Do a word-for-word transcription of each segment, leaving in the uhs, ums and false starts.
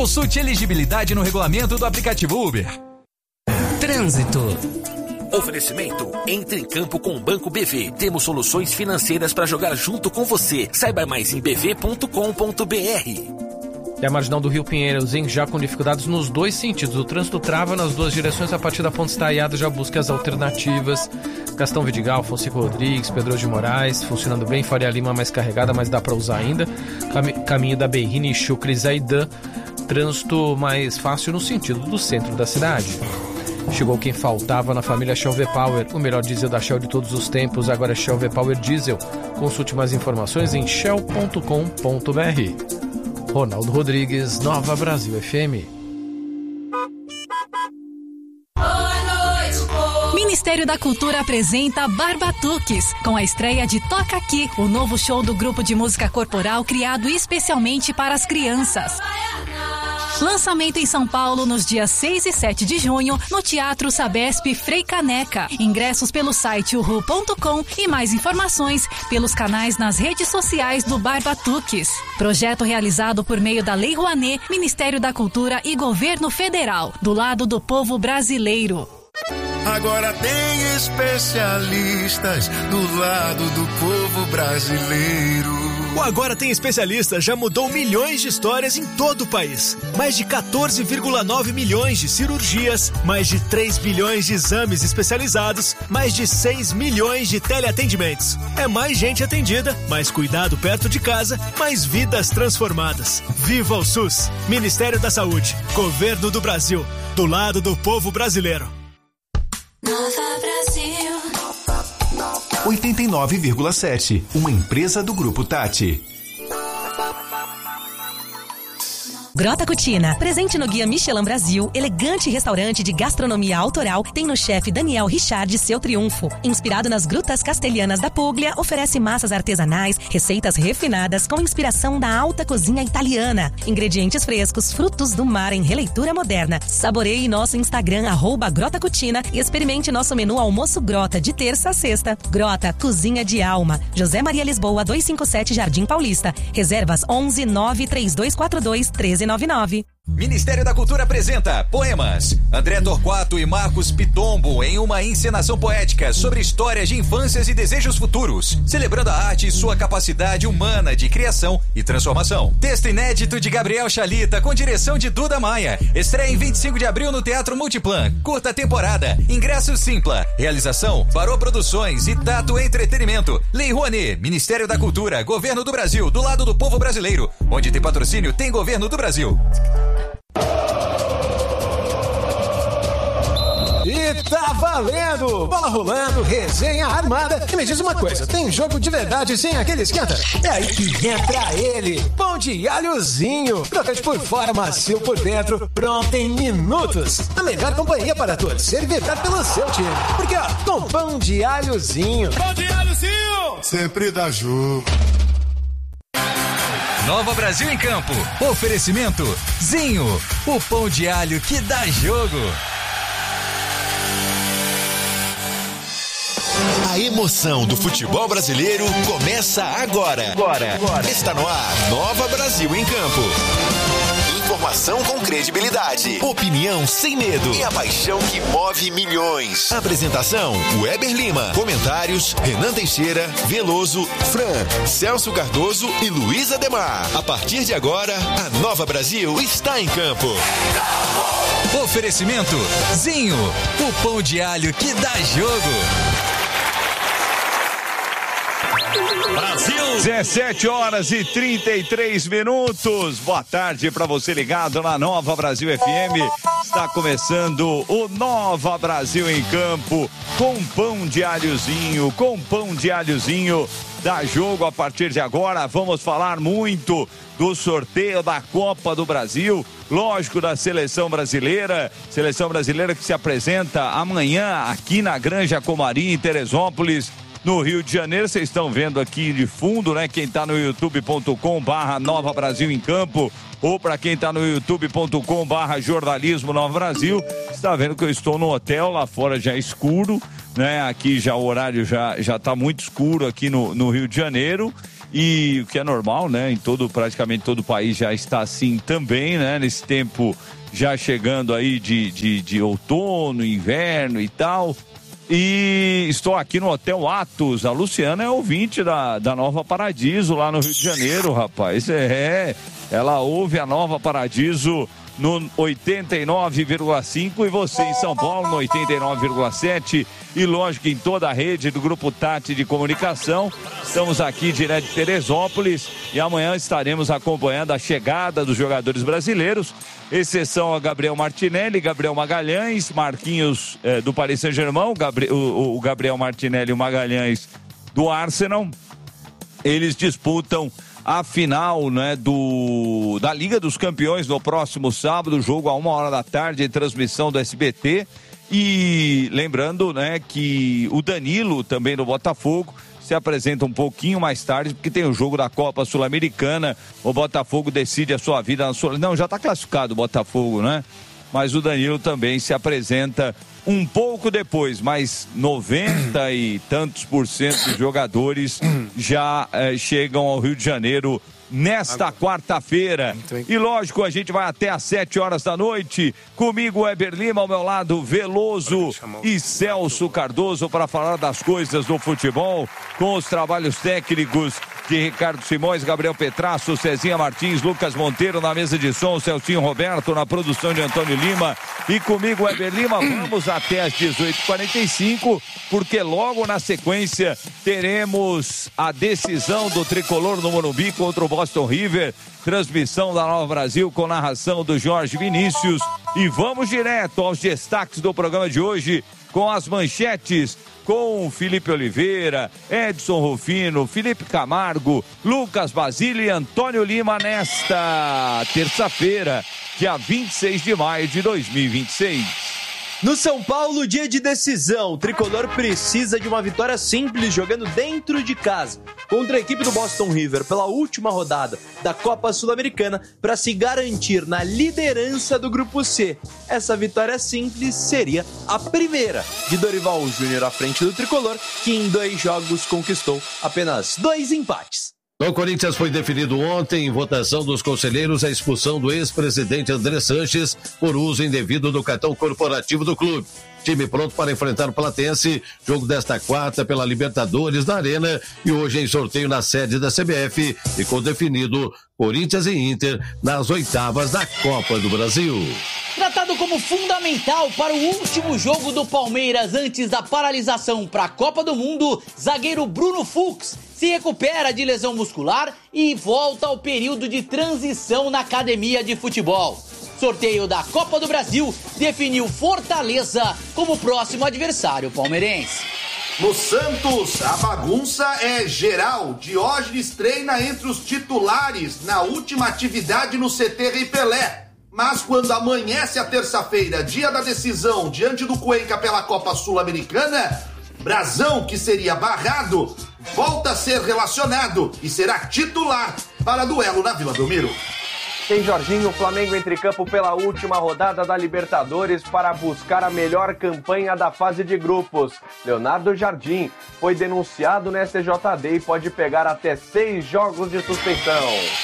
Consulte elegibilidade no regulamento do aplicativo Uber. Trânsito. Oferecimento. Entre em campo com o Banco B V. Temos soluções financeiras para jogar junto com você. Saiba mais em b v ponto com ponto b r. E a marginal do Rio Pinheiros, hein, já com dificuldades nos dois sentidos. O trânsito trava nas duas direções. A partir da Ponte Estaiada já busca as alternativas. Gastão Vidigal, Fonseca Rodrigues, Pedro de Moraes, funcionando bem. Faria Lima mais carregada, mas dá para usar ainda. Cam- caminho da Berrini, Chucre e Zaidan. Trânsito mais fácil no sentido do centro da cidade. Chegou quem faltava na família Shell V-Power, o melhor diesel da Shell de todos os tempos, agora é Shell V-Power Diesel. Consulte mais informações em shell ponto com ponto b r. Ronaldo Rodrigues, Nova Brasil F M. Ministério da Cultura apresenta Barbatuques, com a estreia de Toca Aqui, o novo show do grupo de música corporal criado especialmente para as crianças. Lançamento em São Paulo nos dias seis e sete de junho, no Teatro Sabesp Frei Caneca. Ingressos pelo site uhu ponto com e mais informações pelos canais nas redes sociais do Barbatuques. Projeto realizado por meio da Lei Rouanet, Ministério da Cultura e Governo Federal, do lado do povo brasileiro. Agora tem especialistas do lado do povo brasileiro. O Agora Tem Especialistas já mudou milhões de histórias em todo o país. Mais de quatorze vírgula nove milhões de cirurgias, mais de três bilhões de exames especializados, mais de seis milhões de teleatendimentos. É mais gente atendida, mais cuidado perto de casa, mais vidas transformadas. Viva o SUS! Ministério da Saúde, Governo do Brasil, do lado do povo brasileiro. Nova Brasil. oitenta e nove vírgula sete, uma empresa do Grupo Tati. Grota Cucina, presente no Guia Michelin Brasil, elegante restaurante de gastronomia autoral, tem no chefe Daniel Richard seu triunfo. Inspirado nas grutas castelhanas da Puglia, oferece massas artesanais, receitas refinadas com inspiração da alta cozinha italiana. Ingredientes frescos, frutos do mar em releitura moderna. Saboreie nosso Instagram, arroba Grota Cucina, e experimente nosso menu almoço Grota de terça a sexta. Grota, cozinha de alma. José Maria Lisboa, duzentos e cinquenta e sete, Jardim Paulista. Reservas onze nove três dois quatro dois um três nove nove. Ministério da Cultura apresenta Poemas. André Torquato e Marcos Pitombo em uma encenação poética sobre histórias de infâncias e desejos futuros, celebrando a arte e sua capacidade humana de criação e transformação. Texto inédito de Gabriel Chalita com direção de Duda Maia. Estreia em vinte e cinco de abril no Teatro Multiplan. Curta temporada. Ingresso Simpla. Realização Barô Produções e Tato Entretenimento. Lei Rouanet. Ministério da Cultura. Governo do Brasil. Do lado do povo brasileiro. Onde tem patrocínio, tem Governo do Brasil. E tá valendo! Bola rolando, resenha armada. E me diz uma coisa, tem jogo de verdade sem aquele esquenta? É aí que entra ele, pão de alhozinho. Crocante por fora, macio por dentro, pronto em minutos. A melhor companhia para torcer e vibrar pelo seu time. Porque ó, com pão de alhozinho. Pão de alhozinho! Sempre dá jogo. Nova Brasil em Campo. Oferecimento Zinho, o pão de alho que dá jogo. A emoção do futebol brasileiro começa agora. Agora. Agora. Está no ar, Nova Brasil em Campo. Informação com credibilidade, opinião sem medo e a paixão que move milhões. Apresentação, Weber Lima. Comentários, Renan Teixeira, Veloso, Fran, Celso Cardoso e Luiz Ademar. A partir de agora, a Nova Brasil está em campo. Oferecimento Zinho, o pão de alho que dá jogo. Brasil! dezessete horas e trinta e três minutos. Boa tarde para você ligado na Nova Brasil F M. Está começando o Nova Brasil em Campo com pão de alhozinho, com pão de alhozinho. Dá jogo a partir de agora. Vamos falar muito do sorteio da Copa do Brasil, lógico, da seleção brasileira, seleção brasileira que se apresenta amanhã aqui na Granja Comari, em Teresópolis, no Rio de Janeiro. Vocês estão vendo aqui de fundo, né? Quem está no youtube ponto com barra Nova Brasil em Campo, ou para quem está no youtube ponto com barra Jornalismo Nova Brasil, está vendo que eu estou no hotel, lá fora já é escuro, né? Aqui já o horário já já está muito escuro aqui no, no Rio de Janeiro. E o que é normal, né? Em todo, praticamente todo o país já está assim também, né? Nesse tempo já chegando aí de, de, de outono, inverno e tal. E estou aqui no Hotel Atos. A Luciana é ouvinte da, da Nova Paradiso lá no Rio de Janeiro, rapaz. É, ela ouve a Nova Paradiso no oitenta e nove vírgula cinco e você em São Paulo no oitenta e nove vírgula sete e lógico em toda a rede do Grupo Tati de Comunicação. Estamos aqui direto de Teresópolis e amanhã estaremos acompanhando a chegada dos jogadores brasileiros, exceção a Gabriel Martinelli, Gabriel Magalhães, Marquinhos eh, do Paris Saint-Germain, Gabri- o, o Gabriel Martinelli e o Magalhães do Arsenal. Eles disputam a final, né, do, da Liga dos Campeões no próximo sábado, jogo a uma hora da tarde, em transmissão do S B T. E lembrando, né, que o Danilo, também do Botafogo, se apresenta um pouquinho mais tarde, porque tem o jogo da Copa Sul-Americana. O Botafogo decide a sua vida na Sul... Não, já está classificado o Botafogo, né? Mas o Danilo também se apresenta um pouco depois, mas noventa e tantos por cento dos jogadores já eh, chegam ao Rio de Janeiro nesta quarta-feira. E lógico, a gente vai até às sete horas da noite. Comigo, Eber Lima, ao meu lado, Veloso e Celso Cardoso, para falar das coisas do futebol, com os trabalhos técnicos de Ricardo Simões, Gabriel Petrasso, Cezinha Martins, Lucas Monteiro na mesa de som, Celcinho Roberto na produção de Antônio Lima. E comigo, Eber Lima, vamos até às dezoito e quarenta e cinco, porque logo na sequência teremos a decisão do tricolor no Morumbi contra o Boston River, transmissão da Nova Brasil com narração do Jorge Vinícius. E vamos direto aos destaques do programa de hoje, com as manchetes, com Felipe Oliveira, Edson Rufino, Felipe Camargo, Lucas Basílio e Antônio Lima nesta terça-feira, dia vinte e seis de maio de dois mil e vinte e seis. No São Paulo, dia de decisão, o tricolor precisa de uma vitória simples jogando dentro de casa contra a equipe do Boston River pela última rodada da Copa Sul-Americana para se garantir na liderança do Grupo C. Essa vitória simples seria a primeira de Dorival Júnior à frente do tricolor, que em dois jogos conquistou apenas dois empates. No Corinthians foi definido ontem, em votação dos conselheiros, a expulsão do ex-presidente André Sanches por uso indevido do cartão corporativo do clube. Time pronto para enfrentar o Platense, jogo desta quarta pela Libertadores na Arena e hoje em sorteio na sede da C B F, ficou definido Corinthians e Inter nas oitavas da Copa do Brasil. Tratado como fundamental para o último jogo do Palmeiras antes da paralisação para a Copa do Mundo, zagueiro Bruno Fux se recupera de lesão muscular e volta ao período de transição na academia de futebol. Sorteio da Copa do Brasil definiu Fortaleza como próximo adversário palmeirense. No Santos, a bagunça é geral. Diógenes treina entre os titulares na última atividade no C T Rei Pelé. Mas quando amanhece a terça-feira, dia da decisão, diante do Cuenca pela Copa Sul-Americana, Brazão, que seria barrado, volta a ser relacionado e será titular para duelo na Vila Belmiro. Tem Jorginho, o Flamengo entra em campo pela última rodada da Libertadores para buscar a melhor campanha da fase de grupos. Leonardo Jardim foi denunciado na S T J D e pode pegar até seis jogos de suspensão.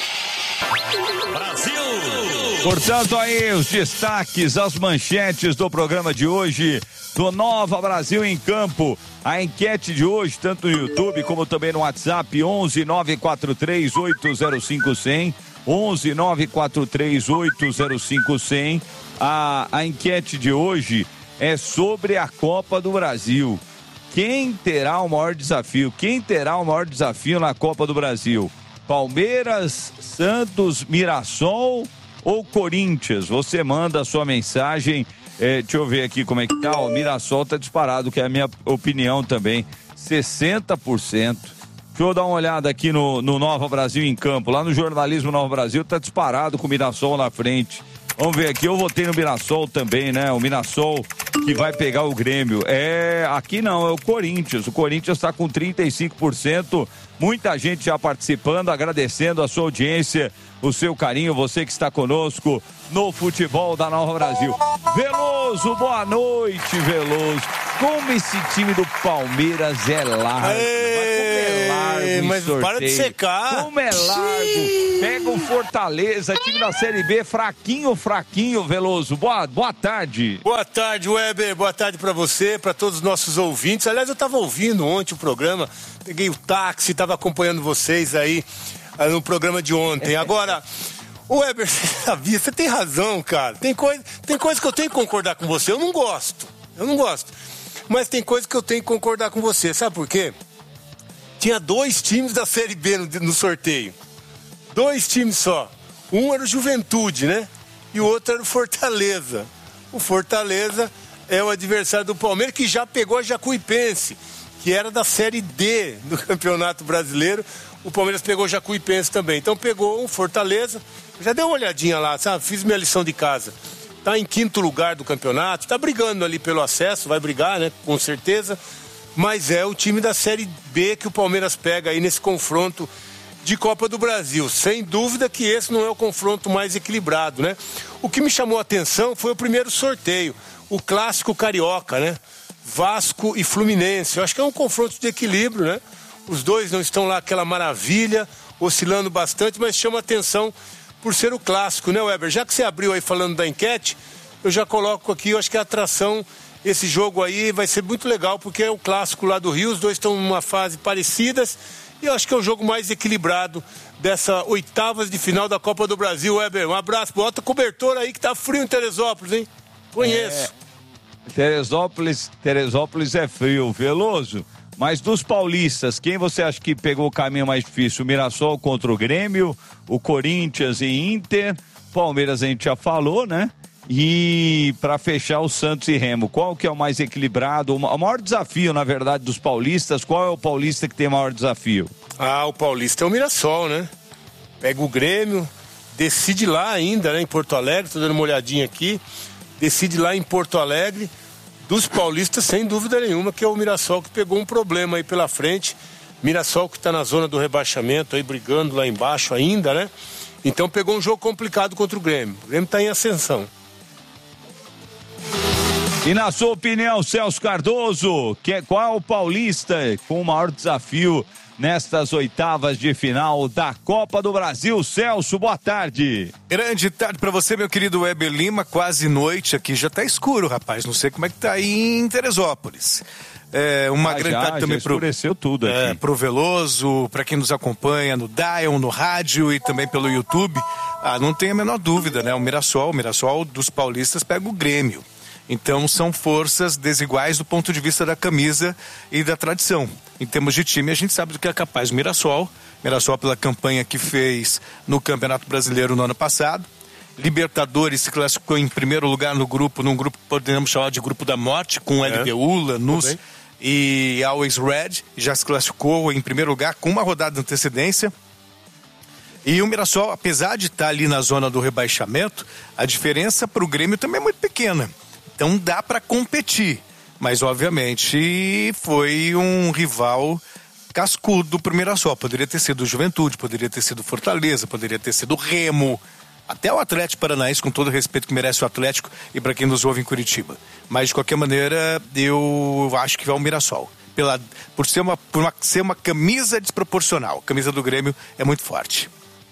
Brasil! Portanto, aí os destaques, as manchetes do programa de hoje do Nova Brasil em Campo. A enquete de hoje, tanto no YouTube como também no WhatsApp, onze nove quatro três oito zero cinco zero zero, onze nove quatro três oito zero cinco zero zero. A, a enquete de hoje é sobre a Copa do Brasil. Quem terá o maior desafio? Quem terá o maior desafio na Copa do Brasil? Palmeiras, Santos, Mirassol ou Corinthians? Você manda a sua mensagem. É, deixa eu ver aqui como é que tá. O Mirassol tá disparado, que é a minha opinião também. sessenta por cento. Deixa eu dar uma olhada aqui no, no Nova Brasil em Campo. Lá no Jornalismo Nova Brasil tá disparado com o Mirassol na frente. Vamos ver aqui, eu votei no Mirassol também, né? O Mirassol que vai pegar o Grêmio. É, aqui não, é o Corinthians. O Corinthians está com trinta e cinco por cento. Muita gente já participando, agradecendo a sua audiência, o seu carinho, você que está conosco no futebol da Nova Brasil. Veloso, boa noite, Veloso. Como esse time do Palmeiras é largo, vai comer largo Ei, mas sorteio. Para de secar. Como é largo. Pega o Fortaleza, time da Série B, fraquinho, fraquinho, Veloso. Boa, boa tarde. Boa tarde, Weber. Boa tarde pra você, pra todos os nossos ouvintes. Aliás, eu tava ouvindo ontem o programa, peguei o táxi, tava acompanhando vocês aí no programa de ontem. Agora, Weber, você sabia, você tem razão, cara. Tem coisa, tem coisa que eu tenho que concordar com você. Eu não gosto. Eu não gosto. Mas tem coisa que eu tenho que concordar com você. Sabe por quê? Tinha dois times da Série B no, no sorteio. Dois times só. Um era o Juventude, né? E o outro era o Fortaleza. O Fortaleza é o adversário do Palmeiras, que já pegou a Jacuipense, que era da Série D do Campeonato Brasileiro. O Palmeiras pegou o Jacuipense também. Então pegou o Fortaleza. Já dei uma olhadinha lá, sabe? Fiz minha lição de casa. Tá em quinto lugar do campeonato. Tá brigando ali pelo acesso. Vai brigar, né? Com certeza. Mas é o time da Série B que o Palmeiras pega aí nesse confronto de Copa do Brasil. Sem dúvida que esse não é o confronto mais equilibrado, né? O que me chamou a atenção foi o primeiro sorteio, o clássico carioca, né? Vasco e Fluminense. Eu acho que é um confronto de equilíbrio, né? Os dois não estão lá aquela maravilha, oscilando bastante, mas chama a atenção por ser o clássico, né, Weber? Já que você abriu aí falando da enquete, eu já coloco aqui, eu acho que a atração, esse jogo aí vai ser muito legal, porque é o clássico lá do Rio, os dois estão numa fase parecidas, e eu acho que é o jogo mais equilibrado dessa oitavas de final da Copa do Brasil, Weber. Um abraço, bota cobertor aí que tá frio em Teresópolis, hein? Conheço. É, Teresópolis, Teresópolis é frio, Veloso. Mas dos paulistas, quem você acha que pegou o caminho mais difícil? O Mirassol contra o Grêmio, o Corinthians e Inter, Palmeiras a gente já falou, né? E para fechar o Santos e Remo, qual que é o mais equilibrado? O maior desafio, na verdade, dos paulistas, qual é o paulista que tem o maior desafio? Ah, o paulista é o Mirassol, né? Pega o Grêmio, decide lá ainda, né, em Porto Alegre, tô dando uma olhadinha aqui, decide lá em Porto Alegre. Dos paulistas, sem dúvida nenhuma, que é o Mirassol que pegou um problema aí pela frente. Mirassol que está na zona do rebaixamento, aí brigando lá embaixo ainda, né? Então pegou um jogo complicado contra o Grêmio. O Grêmio está em ascensão. E na sua opinião, Celso Cardoso, que, qual é o paulista com o maior desafio nestas oitavas de final da Copa do Brasil? Celso, boa tarde. Grande tarde pra você, meu querido Weber Lima, quase noite aqui, já tá escuro, rapaz, não sei como é que tá aí em Teresópolis. É, uma ah, grande já, tarde também já escureceu pro, tudo aqui. É, pro Veloso, pra quem nos acompanha no Dial, no rádio e também pelo YouTube. Ah, não tem a menor dúvida, né? O Mirassol, o Mirassol dos paulistas pega o Grêmio. Então são forças desiguais do ponto de vista da camisa e da tradição. Em termos de time, a gente sabe do que é capaz o Mirassol. Mirassol pela campanha que fez no Campeonato Brasileiro no ano passado. Libertadores se classificou em primeiro lugar no grupo, num grupo que podemos chamar de grupo da morte, com L D U, Lanús okay. e Always Red. Já se classificou em primeiro lugar com uma rodada de antecedência. E o Mirassol, apesar de estar ali na zona do rebaixamento, a diferença para o Grêmio também é muito pequena. Então dá para competir, mas obviamente foi um rival cascudo pro Mirassol. Poderia ter sido o Juventude, poderia ter sido Fortaleza, poderia ter sido o Remo, até o Atlético Paranaense, com todo o respeito que merece o Atlético e para quem nos ouve em Curitiba. Mas de qualquer maneira, eu acho que vai o Mirassol. Pela, por ser uma, por uma, ser uma camisa desproporcional. A camisa do Grêmio é muito forte.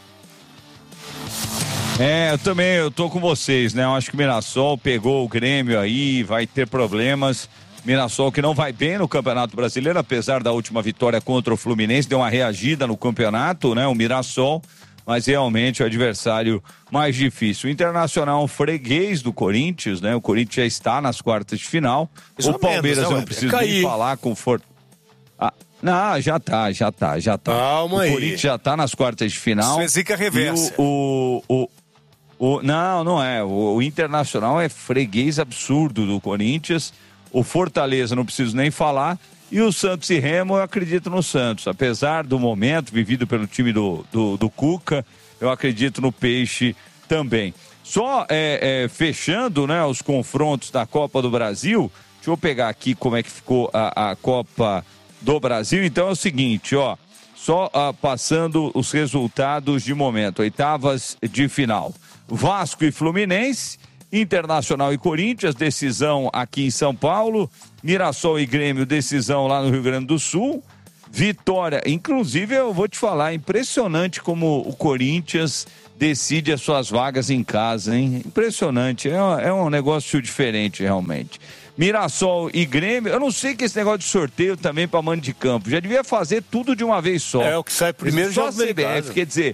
É, eu também, eu tô com vocês, né? Eu acho que o Mirassol pegou o Grêmio aí, vai ter problemas. Mirassol que não vai bem no Campeonato Brasileiro, apesar da última vitória contra o Fluminense, deu uma reagida no campeonato, né? O Mirassol, mas realmente o adversário mais difícil. O Internacional é um freguês do Corinthians, né? O Corinthians já está nas quartas de final. Mais o Palmeiras, menos, né, eu não preciso é nem falar com Fort... Ah, não, já tá, já tá, já tá. Calma o aí. O Corinthians já tá nas quartas de final. Isso é zica reversa. O, o, o, o, não, não é. O, o Internacional é freguês absurdo do Corinthians. O Fortaleza, não preciso nem falar. E o Santos e Remo, eu acredito no Santos. Apesar do momento vivido pelo time do, do, do Cuca, eu acredito no Peixe também. Só é, é, fechando, né, os confrontos da Copa do Brasil, deixa eu pegar aqui como é que ficou a, a Copa do Brasil. Então é o seguinte, ó, só uh, passando os resultados de momento. Oitavas de final. Vasco e Fluminense, Internacional e Corinthians, decisão aqui em São Paulo. Mirassol e Grêmio, decisão lá no Rio Grande do Sul. vitória. Inclusive, eu vou te falar, impressionante como o Corinthians decide as suas vagas em casa, hein? Impressionante, é, é um negócio diferente, realmente. Mirassol e Grêmio, eu não sei que esse negócio de sorteio também para mando de campo, já devia fazer tudo de uma vez só. É, o que sai primeiro só já a C B F, quer dizer...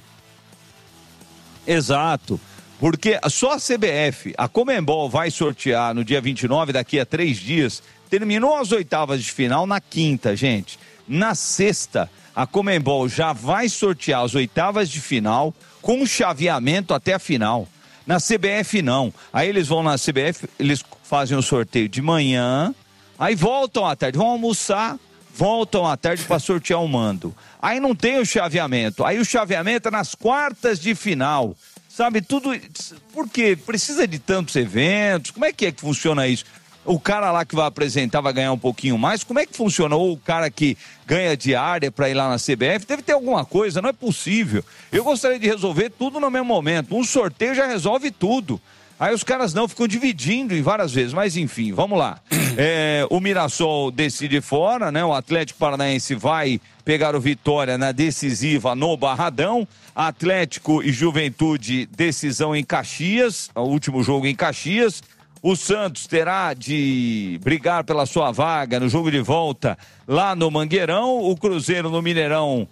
Exato, porque só a C B F, a Conmebol vai sortear no dia vinte e nove, daqui a três dias, terminou as oitavas de final na quinta, gente. Na sexta, a Conmebol já vai sortear as oitavas de final com chaveamento até a final. Na C B F não, aí eles vão na C B F, eles fazem o sorteio de manhã, aí voltam à tarde, vão almoçar, voltam à tarde para sortear o mando. Aí não tem o chaveamento, aí o chaveamento é nas quartas de final, sabe, tudo, por quê? Precisa de tantos eventos, como é que é que funciona isso? O cara lá que vai apresentar vai ganhar um pouquinho mais, como é que funciona? Ou o cara que ganha diária para ir lá na C B F, deve ter alguma coisa, não é possível. Eu gostaria de resolver tudo no mesmo momento, um sorteio já resolve tudo. Aí os caras não, ficam dividindo em várias vezes, mas enfim, vamos lá. É, o Mirassol decide fora, né? O Atlético Paranaense vai pegar o Vitória na decisiva no Barradão. Atlético e Juventude, decisão em Caxias, o último jogo em Caxias. O Santos terá de brigar pela sua vaga no jogo de volta lá no Mangueirão. O Cruzeiro no Mineirão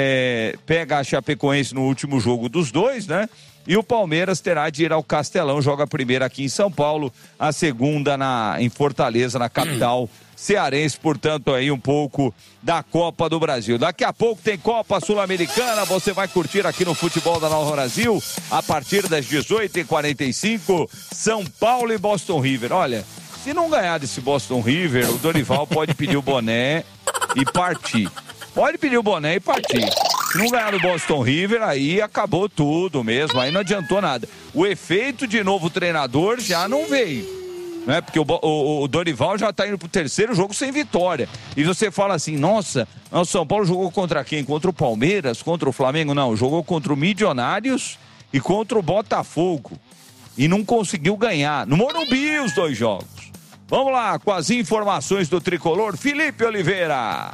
é, pega a Chapecoense no último jogo dos dois, né? E o Palmeiras terá de ir ao Castelão, joga a primeira aqui em São Paulo, a segunda na, em Fortaleza, na capital cearense, portanto aí um pouco da Copa do Brasil. Daqui a pouco tem Copa Sul-Americana, você vai curtir aqui no Futebol da Nova Brasil, a partir das dezoito e quarenta e cinco, São Paulo e Boston River. Olha, se não ganhar desse Boston River, o Dorival pode pedir o boné e partir. Pode pedir o boné e partir. Se não ganhar do Boston River, aí acabou tudo mesmo, aí não adiantou nada. O efeito de novo treinador já não veio, né? Porque o, o, o Dorival já tá indo pro terceiro jogo sem vitória. E você fala assim, nossa, o São Paulo jogou contra quem? Contra o Palmeiras? Contra o Flamengo? Não, jogou contra o Milionários e contra o Botafogo. E não conseguiu ganhar. No Morumbi os dois jogos. Vamos lá com as informações do Tricolor, Felipe Oliveira.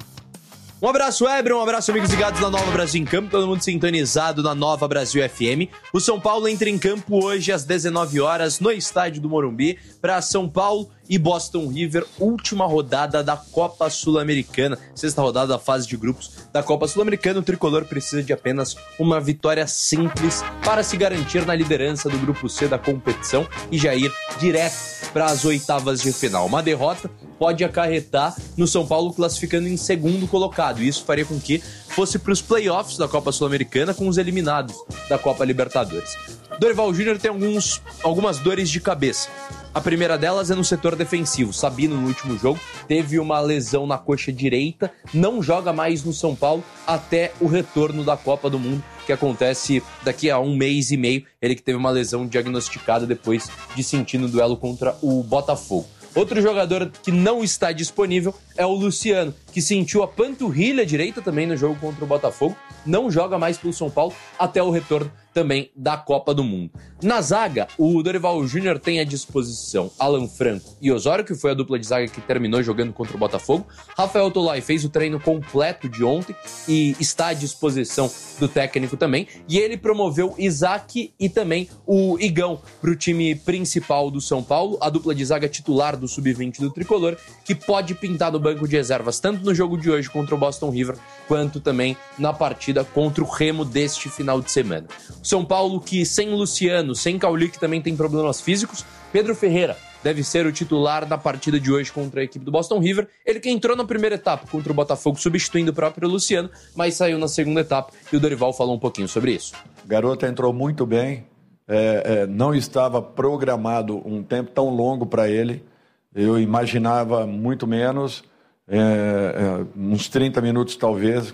Um abraço, Weber, um abraço, amigos ligados na Nova Brasil em Campo, todo mundo sintonizado na Nova Brasil F M. O São Paulo entra em campo hoje às dezenove horas no estádio do Morumbi para São Paulo e Boston River, última rodada da Copa Sul-Americana, sexta rodada da fase de grupos da Copa Sul-Americana. O Tricolor precisa de apenas uma vitória simples para se garantir na liderança do grupo C da competição e já ir direto para as oitavas de final. Uma derrota pode acarretar no São Paulo classificando em segundo colocado, e isso faria com que fosse para os playoffs da Copa Sul-Americana com os eliminados da Copa Libertadores. Dorival Júnior tem alguns, algumas dores de cabeça. A primeira delas é no setor defensivo. Sabino, no último jogo, teve uma lesão na coxa direita, não joga mais no São Paulo até o retorno da Copa do Mundo, que acontece daqui a um mês e meio. Ele que teve uma lesão diagnosticada depois de sentir no duelo contra o Botafogo. Outro jogador que não está disponível é o Luciano, que sentiu a panturrilha direita também no jogo contra o Botafogo. Não joga mais pelo São Paulo até o retorno também da Copa do Mundo. Na zaga, o Dorival Júnior tem à disposição Alan Franco e Osório, que foi a dupla de zaga que terminou jogando contra o Botafogo. Rafael Tolói fez o treino completo de ontem e está à disposição do técnico também. E ele promoveu Isaac e também o Igão para o time principal do São Paulo, a dupla de zaga titular do sub vinte do Tricolor, que pode pintar no banco de reservas tanto no jogo de hoje contra o Boston River, quanto também na partida contra o Remo deste final de semana. São Paulo que sem Luciano, sem Cauli, que também tem problemas físicos, Pedro Ferreira deve ser o titular da partida de hoje contra a equipe do Boston River. Ele que entrou na primeira etapa contra o Botafogo, substituindo o próprio Luciano, mas saiu na segunda etapa e o Dorival falou um pouquinho sobre isso. O garoto entrou muito bem, é, é, não estava programado um tempo tão longo para ele, eu imaginava muito menos. É, é, uns trinta minutos talvez,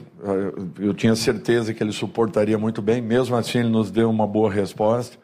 eu tinha certeza que ele suportaria muito bem, mesmo assim ele nos deu uma boa resposta.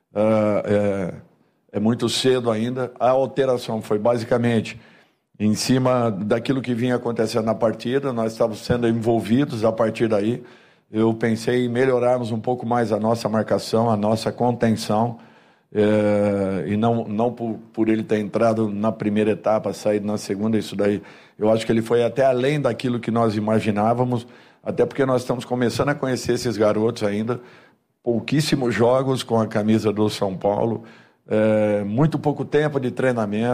É, é, é muito cedo ainda. A alteração foi basicamente em cima daquilo que vinha acontecendo na partida, nós estávamos sendo envolvidos a partir daí. Eu pensei em melhorarmos um pouco mais a nossa marcação, a nossa contenção, É, e não, não por, por ele ter entrado na primeira etapa, saído na segunda, isso daí, eu acho que ele foi até além daquilo que nós imaginávamos, até porque nós estamos começando a conhecer esses garotos ainda, pouquíssimos jogos com a camisa do São Paulo, é, muito pouco tempo de treinamento.